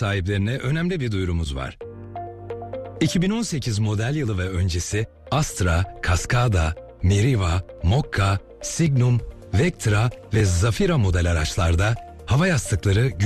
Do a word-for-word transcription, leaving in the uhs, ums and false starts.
sahiplerine önemli bir duyurumuz var. iki bin on sekiz model yılı ve öncesi Astra, Cascada, Meriva, Mokka, Signum, Vectra ve Zafira model araçlarda hava yastıkları